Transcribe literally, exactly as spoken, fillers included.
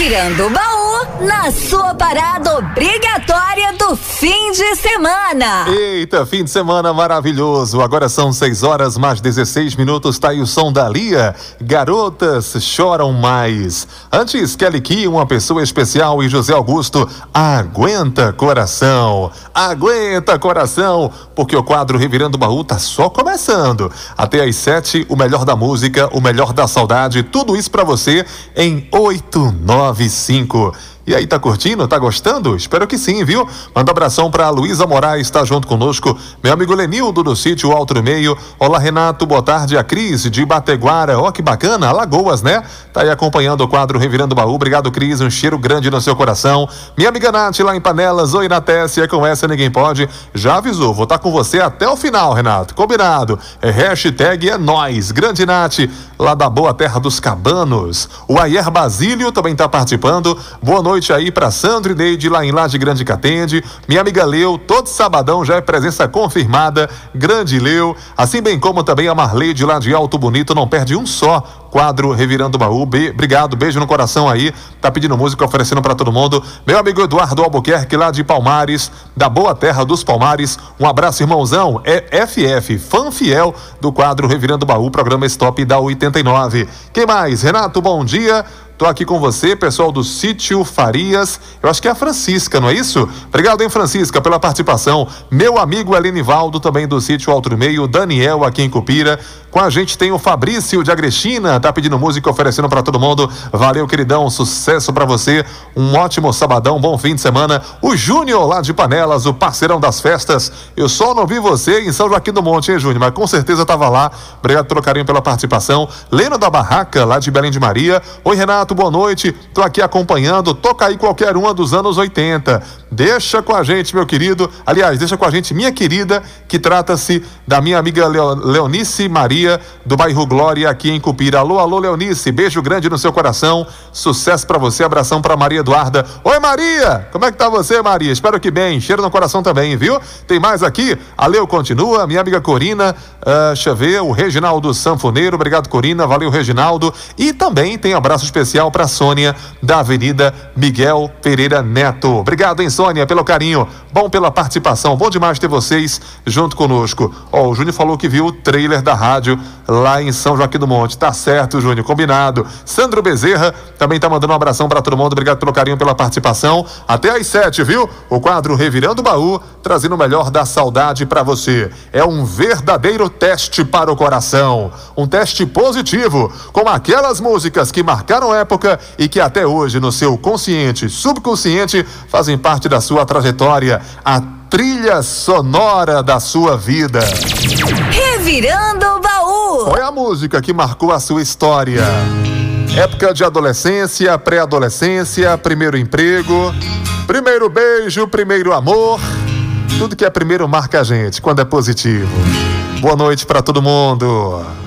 Revirando o Baú na sua parada obrigatória do fim de semana. Eita, fim de semana maravilhoso. Agora são seis horas mais dezesseis minutos. Tá aí o som da Lia. Garotas choram mais. Antes, Kelly Key, uma pessoa especial, e José Augusto. Aguenta coração. Aguenta coração. Porque o quadro Revirando o Baú tá só começando. Até às sete, o melhor da música, o melhor da saudade. Tudo isso pra você em oito nove cinco. E aí, tá curtindo? Tá gostando? Espero que sim, viu? Manda um abração pra Luísa Moraes, tá junto conosco. Meu amigo Lenildo do sítio Alto do Meio. Olá, Renato, boa tarde. A Cris de Bateguara. Ó, que bacana, Alagoas, né? Tá aí acompanhando o quadro Revirando o Baú. Obrigado, Cris, um cheiro grande no seu coração. Minha amiga Nath lá em Panelas. Oi, Natécia, com essa ninguém pode. Já avisou, vou estar com você até o final, Renato. Combinado. É hashtag é nóis. Grande Nath, lá da boa terra dos Cabanos. O Ayer Basílio também tá participando. Boa noite. Noite aí para Sandro e Neide lá em Laje Grande Catende. Minha amiga Leu, todo sabadão já é presença confirmada. Grande Leu, assim bem como também a Marleide lá de Alto Bonito, não perde um só quadro Revirando o Baú. Be- obrigado, beijo no coração aí. Tá pedindo música, oferecendo para todo mundo. Meu amigo Eduardo Albuquerque lá de Palmares, da boa terra dos Palmares. Um abraço, irmãozão. É F F, fã fiel do quadro Revirando o Baú, programa Stop da oitenta e nove. Quem mais? Renato, bom dia. Tô aqui com você, pessoal do Sítio Farias. Eu acho que é a Francisca, não é isso? Obrigado, hein, Francisca, pela participação. Meu amigo Elenivaldo, também do Sítio Alto do Meio. Daniel, aqui em Cupira. Com a gente tem o Fabrício de Agrestina. Tá pedindo música, oferecendo para todo mundo. Valeu, queridão. Sucesso para você. Um ótimo sabadão, bom fim de semana. O Júnior, lá de Panelas, o parceirão das festas. Eu só não vi você em São Joaquim do Monte, hein, Júnior? Mas com certeza tava lá. Obrigado pelo carinho, pela participação. Leno da Barraca, lá de Belém de Maria. Oi, Renato, boa noite. Tô aqui acompanhando. Toca aí qualquer uma dos anos oitenta. Deixa com a gente, meu querido. Aliás, deixa com a gente, minha querida, que trata-se da minha amiga Leo, Leonice Maria, do bairro Glória, aqui em Cupira. Alô, alô, Leonice. Beijo grande no seu coração. Sucesso pra você. Abração pra Maria Eduarda. Oi, Maria. Como é que tá você, Maria? Espero que bem. Cheiro no coração também, viu? Tem mais aqui? A Leo continua. Minha amiga Corina. Uh, deixa eu ver. O Reginaldo Sanfoneiro. Obrigado, Corina. Valeu, Reginaldo. E também tem um abraço especial pra Sônia, da Avenida Miguel Pereira Neto. Obrigado, hein, Sônia, pelo carinho. Bom pela participação. Bom demais ter vocês junto conosco. Ó, o Júnior falou que viu o trailer da rádio lá em São Joaquim do Monte. Tá certo, Júnior, combinado. Sandro Bezerra também tá mandando um abração pra todo mundo. Obrigado pelo carinho, pela participação. Até às sete, viu? O quadro Revirando o Baú, trazendo o melhor da saudade pra você. É um verdadeiro teste para o coração. Um teste positivo, com aquelas músicas que marcaram época e que até hoje no seu consciente, subconsciente, fazem parte da sua trajetória. A trilha sonora da sua vida. Revirando o Baú. Foi a música que marcou a sua história. Época de adolescência, pré-adolescência, primeiro emprego, primeiro beijo, primeiro amor. Tudo que é primeiro marca a gente quando é positivo. Boa noite pra todo mundo.